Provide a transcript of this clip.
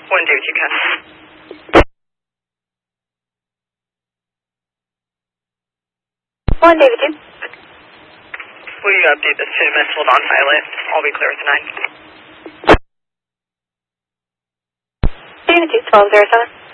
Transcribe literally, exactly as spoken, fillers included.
One David, you can. One David, two. Will you update this to admissible non-pilot? I'll be clear with the nine. David two, twelve zero seven.